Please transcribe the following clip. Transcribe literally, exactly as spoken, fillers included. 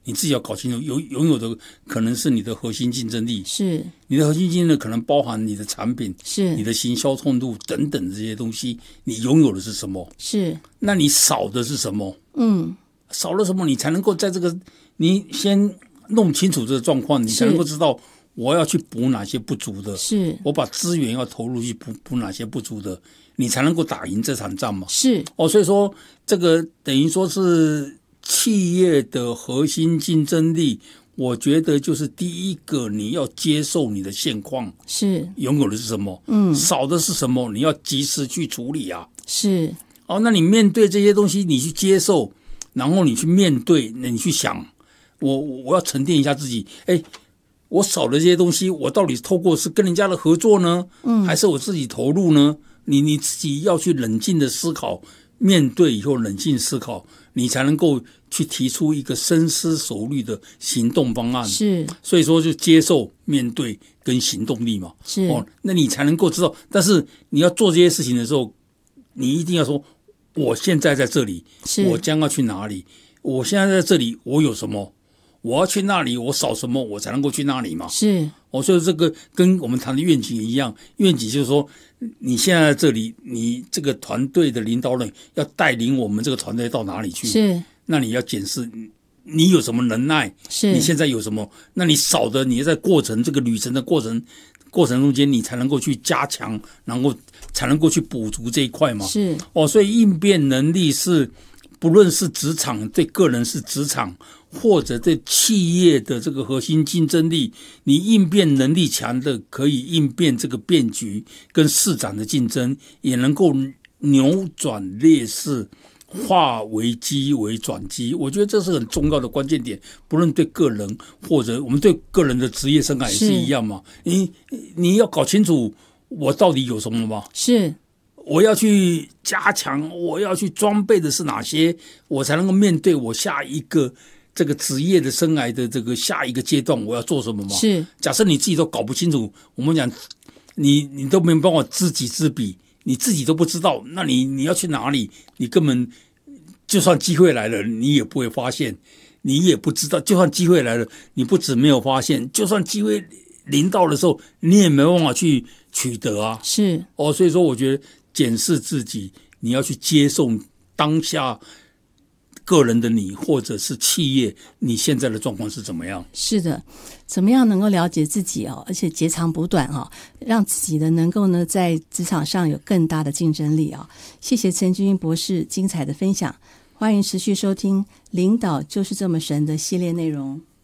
你自己要搞清楚，有拥有的可能是你的核心竞争力， 是你的核心竞争力可能包含你的产品， 是你的行销通路等等这些东西，你拥有的是什么？ 是， 那你少的是什么？ 嗯， 少了什么，你才能够在这个你先弄清楚这个状况，你才能够知道我要去补哪些不足的， 是我把资源要投入去补补哪些不足的，你才能够打赢这场仗嘛。 是哦，所以说这个等于说是企业的核心竞争力，我觉得就是第一个你要接受你的现况， 是拥有的是什么， 嗯， 少的是什么，你要及时去处理啊。 是哦，那你面对这些东西，你去接受，然后你去面对，你去想，我我要沉淀一下自己，哎，我少的这些东西，我到底透过是跟人家的合作呢，嗯，还是我自己投入呢？你你自己要去冷静的思考，面对以后冷静思考，你才能够去提出一个深思熟虑的行动方案。 是， 所以说就接受、面对跟行动力嘛。 是哦，那你才能够知道。但是你要做这些事情的时候，你一定要说，我现在在这里，我将要去哪里？我现在在这里，我有什么？我要去那里，我少什么，我才能够去那里嘛？ 是， 哦，所以这个跟我们谈的愿景一样，愿景就是说，你现在在这里，你这个团队的领导人要带领我们这个团队到哪里去？ 是， 那你要检视你有什么能耐， 是你现在有什么？那你少的，你在过程这个旅程的过程过程中间，你才能够去加强，然后才能够去补足这一块嘛。 是哦，所以应变能力是不论是职场对个人是职场，或者对企业的这个核心竞争力，你应变能力强的，可以应变这个变局跟市场的竞争，也能够扭转劣势，化危机为转机。我觉得这是很重要的关键点，不论对个人或者我们对个人的职业生涯也是一样嘛。你你要搞清楚我到底有什么嘛？ 是。 我要去加强，我要去装备的是哪些，我才能够面对我下一个这个职业的生涯的这个下一个阶段，我要做什么嘛？ 是。 假设你自己都搞不清楚，我们讲你你都没有办法知己知彼，你自己都不知道，那你你要去哪里？你根本就算机会来了，你也不会发现，你也不知道。就算机会来了，你不止没有发现，就算机会临到的时候，你也没办法去取得啊。 是哦，所以说我觉得检视自己，你要去接受当下个人的你，或者是企业你现在的状况是怎么样。 是的，怎么样能够了解自己哦，而且截长补短哦，让自己的能够呢在职场上有更大的竞争力啊、哦！谢谢陈君英博士精彩的分享，欢迎持续收听《领导就是这么神》的系列内容。